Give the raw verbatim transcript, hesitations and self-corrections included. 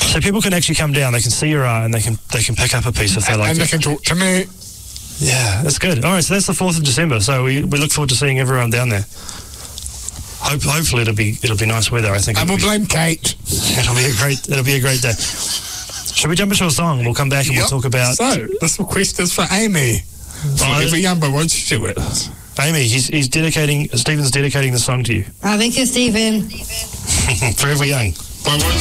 So people can actually come down, they can see your art, and they can they can pick up a piece if they like and it. they can talk to me. Yeah, that's good. All right, so that's the fourth of December. So we, we look forward to seeing everyone down there. Hope, hopefully it'll be it'll be nice weather. I think. I will be, blame Kate. It'll be a great it'll be a great day. Should we jump into a song? We'll come back and Yep. we'll talk about. So this request is for Amy. Forever Young, but won't you do it? Amy, he's he's dedicating. Stephen's dedicating the song to you. Oh, thank you, Stephen. Forever Young. By